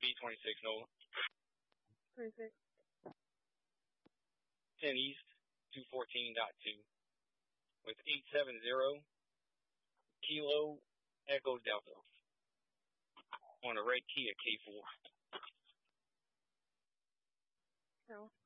B26 Nola. 26. 10 East, 214.2. With 870 Kilo Echo Delta. On a red Kia K4. No.